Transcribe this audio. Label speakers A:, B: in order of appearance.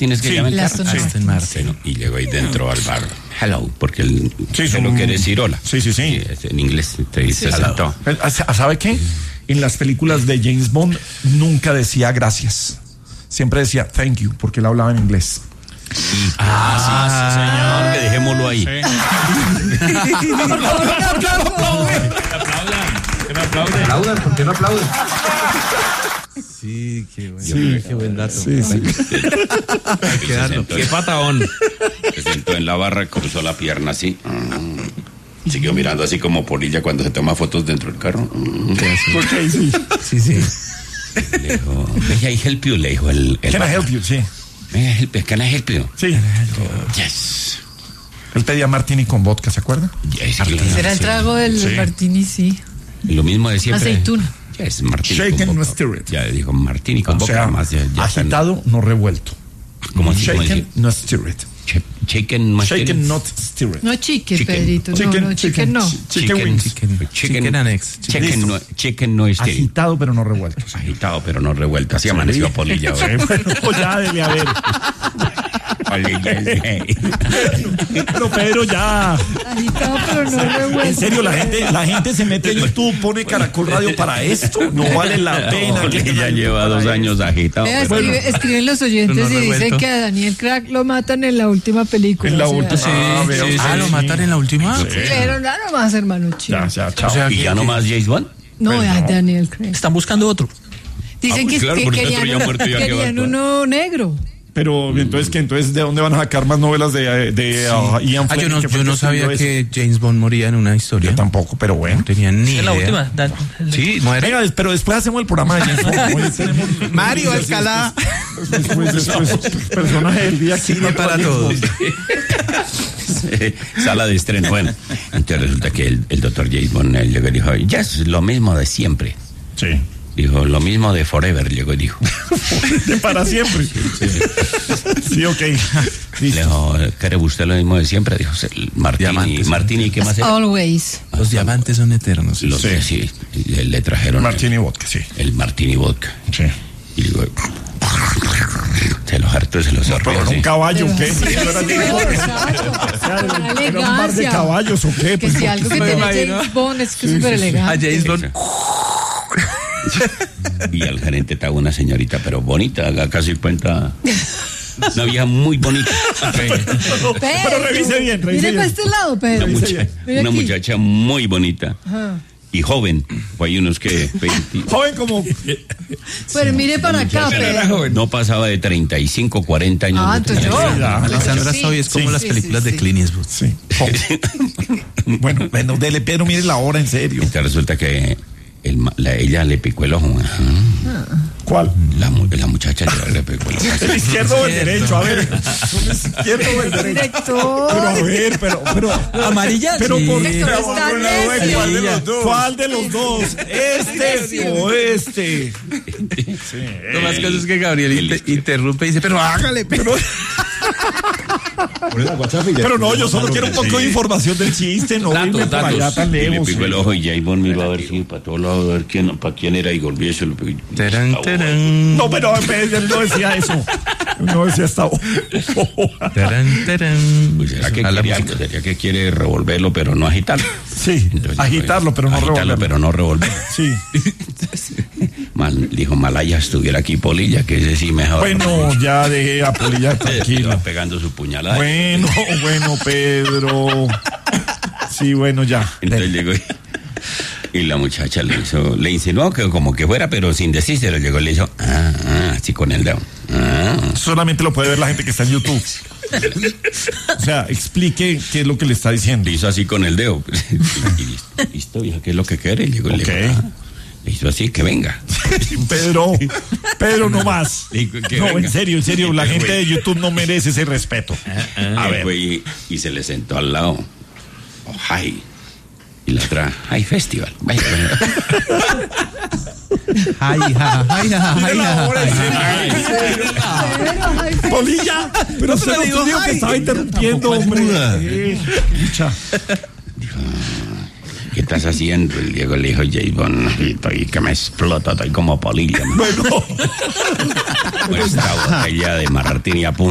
A: Martin es que llama el carro.
B: Aston Martin.
A: Y llegó ahí dentro al bar. Hello, porque el
C: hello
A: quiere decir hola.
C: Sí.
A: En inglés se sentó.
C: ¿Sabe qué? En las películas de James Bond nunca decía gracias. Siempre decía thank you, porque él hablaba en inglés.
A: Sí, señor, que dejémoslo ahí.
D: Aplaudan, ¿por qué no aplauden?
B: Sí, qué bueno.
C: Sí.
B: Qué buen dato.
C: Sí.
B: Qué patadón.
A: Se sentó en la barra, cruzó la pierna así. Siguió mirando así como polilla cuando se toma fotos dentro del carro.
C: Okay, sí.
A: Le dijo, may I help you? Le dijo el
C: Can I help you? Sí.
A: Can I help you?
C: Sí.
A: Yes.
C: Él pedía martini con vodka, ¿se acuerda?
A: Yes,
E: Será el trago del martini, sí.
A: Lo mismo de siempre.
E: Aceituna.
A: Yes, martini.
C: Shaken, no stirred.
A: Ya dijo martini con
C: O
A: vodka.
C: sea,
A: Más ya
C: agitado, no revuelto.
A: ¿Cómo así?
C: Shaken, no stirred.
A: Shaken,
C: Shaken, not stirred.
E: No chicken,
A: Chicken.
E: Pedrito. No, chicken no.
C: Chicken wings.
B: Chicken annex.
A: Chicken no es
C: Agitado, pero no revuelto.
A: agitado, pero no revuelto. Así amaneció polilla.
C: Bueno, pues ya debe haber. Pero Pedro, ya.
E: Agitado, pero no revuelto.
C: En serio, la gente se mete en YouTube, pone Caracol Radio para esto. No vale la pena.
A: Ya lleva 2 años agitado.
E: Vea,
A: pero-
E: escriben los oyentes
B: Pero no
E: y dicen
B: revuelto.
E: que a Daniel Craig lo matan en la última película.
C: En la
E: o sea,
C: última.
B: ¿lo mataron en la última?
E: Pero nada más, hermano chico.
C: Ya, chao.
B: O sea,
A: ¿Y ya no más James Bond?
E: No, ya Daniel Craig.
B: Están buscando otro.
E: Dicen
A: pues claro,
E: que
A: porque otro ya
E: querían,
A: muerto ya que va a
E: querían
A: actuar.
E: uno negro.
C: Pero entonces, ¿de dónde van a sacar más novelas de Ian Fleming?
B: Yo
C: que fue
B: no
C: el que
B: sabía
C: escribió
B: que James Bond moría en una historia.
C: Yo tampoco, pero bueno.
B: No tenía ni
F: Es la
B: idea.
F: última.
B: Sí, muere.
C: Venga, pero después hacemos el programa de James Bond. Hoy tenemos
B: Mario Alcalá.
C: Después, personaje del día.
B: Cine para todos.
A: Sala de estreno. Bueno, entonces resulta que el doctor James Bond llegó y dijo, ya es lo mismo de siempre.
C: Sí.
A: Dijo, lo mismo de Forever, llegó y dijo.
C: De para siempre. Sí, ok.
A: Le dijo, ¿quiere usted lo mismo de siempre? Dijo,
B: Diamantes.
A: Martini, ¿qué más era?
E: Always.
B: Los diamantes son eternos.
A: Sí, le trajeron
C: Martini Vodka, sí.
A: el Martini Vodka.
C: Sí.
A: Y digo, se los hartó, se los
C: Pero
A: sorrió.
C: era un caballo, ¿o qué? ¿Era un par de caballos, ¿o qué?
E: Que si algo que tiene James Bond es que es súper
B: A
E: elegante.
B: James Bond.
A: Y al gerente estaba una señorita, pero bonita, haga casi cuenta. Una vieja muy bonita.
C: Pero revise bien,
E: Mire para este lado, Pedro.
A: Una muchacha muy bonita.
E: Ajá.
A: Y joven. Fue hay unos que... 20,
C: joven como...
E: Pero mire para acá, Pedro.
A: no pasaba de 35, 40 años.
E: Ah, entonces yo.
B: Alessandra
E: Sí,
B: Soy es como las películas de Clint Eastwood.
C: Sí. Bueno, dele, Pedro, mire la hora, en serio.
A: Entonces resulta que ella le picó el ojo.
C: ¿Cuál?
A: La muchacha le picó el ojo.
C: ¿El izquierdo o el derecho? A ver. ¿El izquierdo o el derecho?
E: Director.
C: Pero a ver, pero...
B: ¿Amarilla?
C: Pero
B: Sí.
C: por
E: Director, está necio.
C: ¿Cuál de los dos? ¿Este o este?
B: Lo más caso es que Gabriel interrumpe y dice, pero hágale, pero...
C: Pero no, yo solo quiero un poco de información del chiste, no irme por allá tan
A: Y le
C: lejos.
A: picó el ojo y James Bond miró a ver si para todos lados, a ver para quién era y volvió y se lo picó.
B: Tarán, tarán.
C: No, pero él no decía eso. No decía esta voz.
B: Tarán, tarán.
A: Pues será que
B: A la
A: quiere
B: música.
A: algo, sería que quiere revolverlo, pero no agitarlo.
C: Sí,
A: Entonces,
C: agitarlo, pero no
A: agitarlo,
C: revolverlo.
A: pero no revolverlo.
C: Sí.
A: Dijo, Malaya estuviera aquí Polilla, que ese sí mejor.
C: Bueno, ya dejé a Polilla tranquilo.
A: Iba pegando su puñalada.
C: Bueno, Pedro. Sí, bueno, ya.
A: Entonces llegó y la muchacha le insinuó que como que fuera, pero sin decírselo, llegó y le hizo, así con el dedo.
C: Solamente lo puede ver la gente que está en YouTube. O sea, explique qué es lo que le está diciendo.
A: Le hizo así con el dedo. Y listo, vieja, ¿qué es lo que quiere? Y llegó y le dijo, le hizo así, que venga.
C: Pedro, no más. No, en serio, la gente de YouTube no merece ese respeto.
A: A ver. Y se le sentó al lado. Hi. Y la otra, Hi Festival. Vaya.
C: Polilla, pero usted no dijo que estaba interrumpiendo, hombre. Escucha.
A: ¿Qué estás haciendo? El Diego le dijo, James Bond, estoy que me explota, estoy como Polilla.
C: Bueno.
A: Pues esta botella de martini a punto.